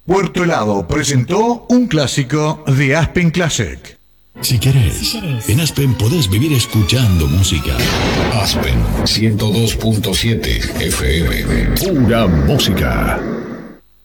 Puerto Helado presentó un clásico de Aspen Classic. Si querés, en Aspen podés vivir escuchando música. Aspen 102.7 FM. Pura música.